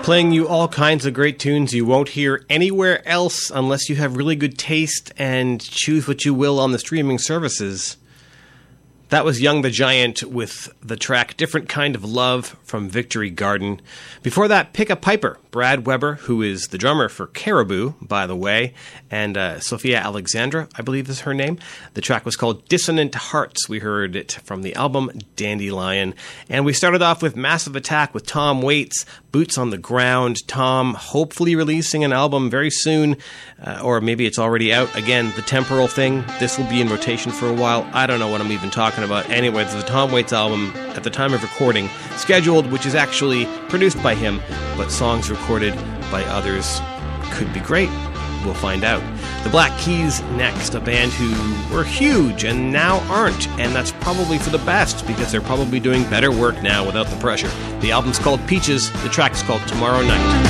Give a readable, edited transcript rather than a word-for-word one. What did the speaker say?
playing you all kinds of great tunes you won't hear anywhere else unless you have really good taste and choose what you will on the streaming services. That was Young the Giant with the track Different Kind of Love from Victory Garden. Before that, Pick a Piper, Brad Weber, who is the drummer for Caribou, by the way, and Sophia Alexandra, I believe is her name. The track was called Dissonant Hearts. We heard it from the album Dandelion. And we started off with Massive Attack with Tom Waits, Boots on the Ground. Tom hopefully releasing an album very soon, or maybe it's already out. Again, the temporal thing, this will be in rotation for a while. I don't know what I'm even talking about. Anyway, there's a Tom Waits album at the time of recording scheduled, which is actually produced by him, but songs recorded by others. Could be great. We'll find out. The Black Keys next, a band who were huge and now aren't, and that's probably for the best because they're probably doing better work now without the pressure. The album's called Peaches, the track's called Tomorrow Night.